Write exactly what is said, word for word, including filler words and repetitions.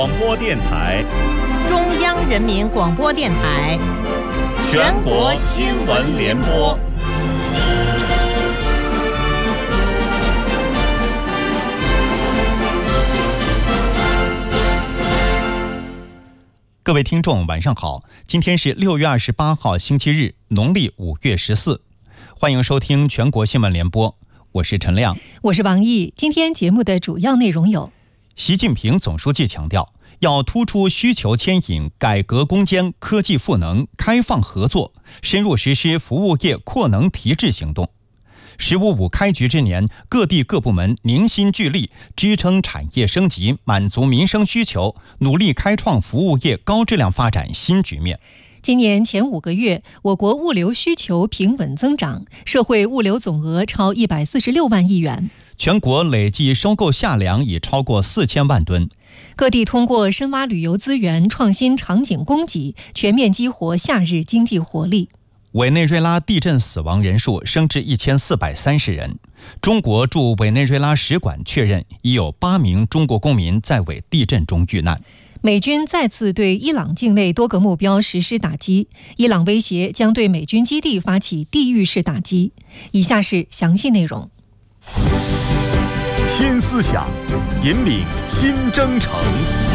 广播电台， 中央人民广播电台， 全国新闻联播。 各位听众晚上好，今天是六月二十八号星期日，农历五月十四，欢迎收听全国新闻联播，我是陈亮， 我是王毅。今天节目的主要内容有： 习近平总书记强调，要突出需求牵引、改革攻坚、科技赋能、开放合作，深入实施服务业扩能提质行动。十五五开局之年，各地各部门凝心聚力，支撑产业升级，满足民生需求，努力开创服务业高质量发展新局面。 今年前五个月，我国物流需求平稳增长，社会物流总额超一百四十六万亿元。 全国累计收购夏粮已超过四千万吨。 各地通过深挖旅游资源、创新场景供给，全面激活夏日经济活力。 委内瑞拉地震死亡人数升至一千四百三十人。中国驻委内瑞拉使馆确认，已有八名中国公民在委地震中遇难。 美军再次对伊朗境内多个目标实施打击，伊朗威胁将对美军基地发起地狱式打击。以下是详细内容。 新思想引领新征程，